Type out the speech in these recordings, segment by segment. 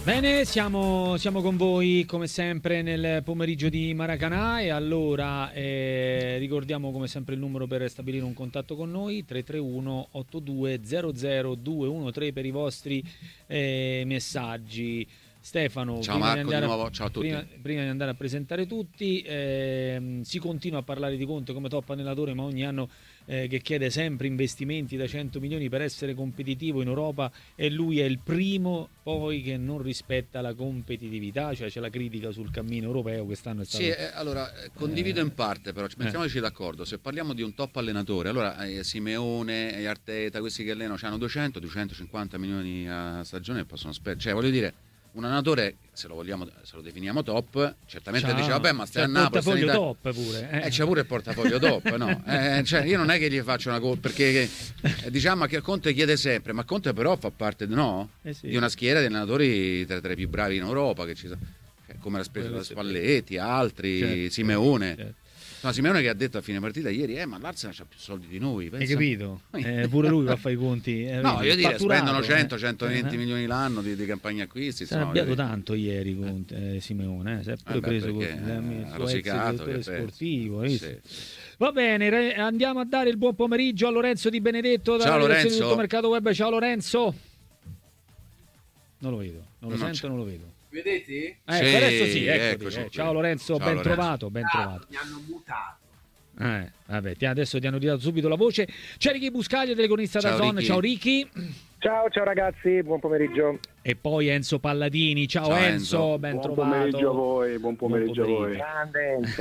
Bene, siamo con voi come sempre nel pomeriggio di Maracanã e allora ricordiamo come sempre il numero per stabilire un contatto con noi, 331 82 00 213 per i vostri messaggi. Stefano, Ciao Marco, di nuovo, ciao a tutti. prima di andare a presentare tutti, si continua a parlare di Conte come top allenatore, ma ogni anno che chiede sempre investimenti da 100 milioni per essere competitivo in Europa e lui è il primo poi che non rispetta la competitività, cioè c'è la critica sul cammino europeo quest'anno è stato... Sì, allora condivido in parte, però mettiamoci d'accordo. Se parliamo di un top allenatore, allora Simeone e Arteta, questi che allenano, hanno 200-250 milioni a stagione e possono spendere. Cioè, voglio dire, un allenatore, se lo definiamo top, certamente dice vabbè, ma stai a Napoli, il portafoglio top pure. C'è pure il portafoglio top, no? Cioè, io non è che gli faccio una colpa, perché diciamo che Conte chiede sempre, ma Conte però fa parte sì, di una schiera di allenatori tra i più bravi in Europa, che ci sono, come la Spalletti, altri, certo, Simeone. certo. No, Simeone che ha detto a fine partita ieri, ma l'Arsenal c'ha più soldi di noi. Pensa. Hai capito? Pure lui va a fare i conti. No, io direi spendono 100-120 milioni milioni l'anno di campagna acquisti. Si è arrabbiato tanto ieri con Simeone, si è pure preso con il suo ex direttore sportivo. Sì. Va bene, andiamo a dare il buon pomeriggio a Lorenzo Di Benedetto dalla redazione di Tutto Mercato Web. Ciao Lorenzo. Non lo vedo, non lo sento, non lo vedo. Vedete? Adesso sì, eccoci. Ciao Lorenzo, Ciao, ben Lorenzo. trovato, ben trovato. Mi hanno mutato. Vabbè, adesso ti hanno ridato subito la voce. C'è Ricky Buscaglia, telecronista da Zon. Ciao Ricky. Ciao ragazzi, buon pomeriggio. E poi Enzo Palladini. Ciao Enzo, ben buon trovato. Pomeriggio a voi, buon pomeriggio a voi. Grande Enzo.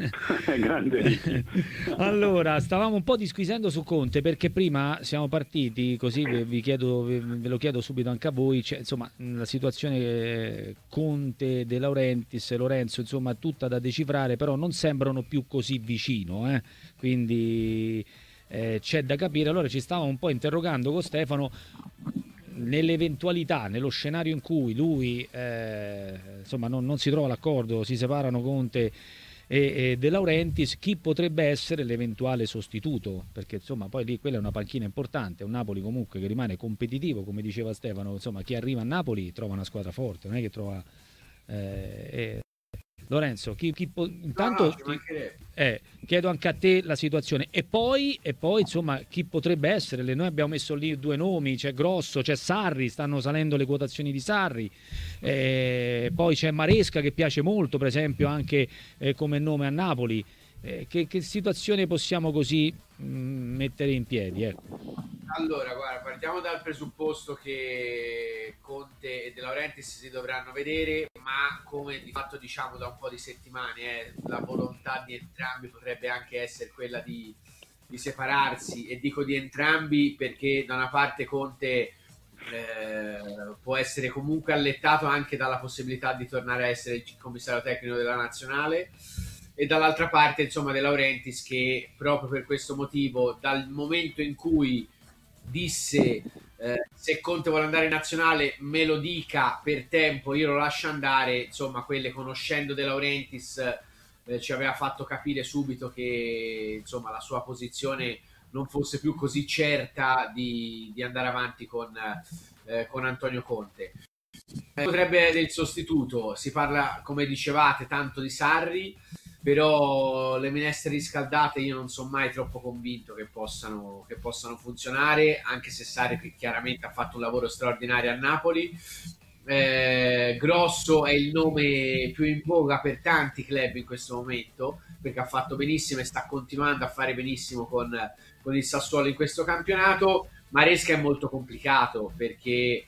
Grande. Allora, stavamo un po' disquisendo su Conte perché prima siamo partiti, così ve lo chiedo subito anche a voi, insomma la situazione Conte, De Laurentiis e Lorenzo, insomma tutta da decifrare, però non sembrano più così vicino, quindi c'è da capire. Allora ci stavamo un po' interrogando con Stefano nell'eventualità, nello scenario in cui lui insomma non si trova l'accordo, si separano Conte e De Laurentiis, chi potrebbe essere l'eventuale sostituto, perché insomma poi lì quella è una panchina importante, un Napoli comunque che rimane competitivo, come diceva Stefano, insomma chi arriva a Napoli trova una squadra forte, non è che trova Lorenzo, intanto chiedo anche a te la situazione e poi insomma chi potrebbe essere? Noi abbiamo messo lì due nomi, c'è Grosso, c'è Sarri, stanno salendo le quotazioni di Sarri, poi c'è Maresca che piace molto per esempio anche come nome a Napoli. Che situazione possiamo così mettere in piedi? Ecco. Allora, guarda, partiamo dal presupposto che Conte e De Laurentiis si dovranno vedere, ma come di fatto diciamo da un po' di settimane, la volontà di entrambi potrebbe anche essere quella di separarsi, e dico di entrambi perché da una parte Conte può essere comunque allettato anche dalla possibilità di tornare a essere il commissario tecnico della nazionale, e dall'altra parte insomma De Laurentiis che proprio per questo motivo, dal momento in cui disse se Conte vuole andare in nazionale me lo dica per tempo, io lo lascio andare, insomma quelle, conoscendo De Laurentiis, ci aveva fatto capire subito che insomma la sua posizione non fosse più così certa di andare avanti con Antonio Conte. Potrebbe del sostituto, si parla come dicevate tanto di Sarri, però le minestre riscaldate io non sono mai troppo convinto che possano funzionare, anche se Sarri chiaramente ha fatto un lavoro straordinario a Napoli. Grosso è il nome più in voga per tanti club in questo momento, perché ha fatto benissimo e sta continuando a fare benissimo con il Sassuolo in questo campionato. Maresca è molto complicato perché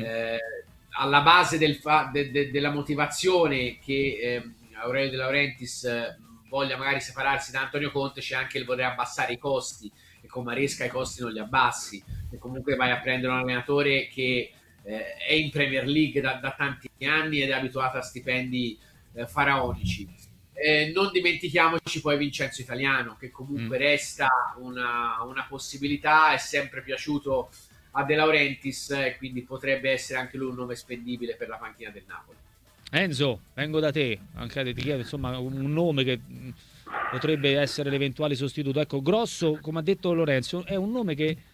alla base della motivazione che Aurelio De Laurentiis voglia magari separarsi da Antonio Conte c'è anche il voler abbassare i costi, e con Maresca i costi non li abbassi, e comunque vai a prendere un allenatore che è in Premier League da tanti anni ed è abituato a stipendi faraonici. Non dimentichiamoci poi Vincenzo Italiano, che comunque resta una possibilità, è sempre piaciuto a De Laurentiis e quindi potrebbe essere anche lui un nome spendibile per la panchina del Napoli. Enzo, vengo da te, anche ti chiedo insomma un nome che potrebbe essere l'eventuale sostituto. Ecco, Grosso, come ha detto Lorenzo, è un nome che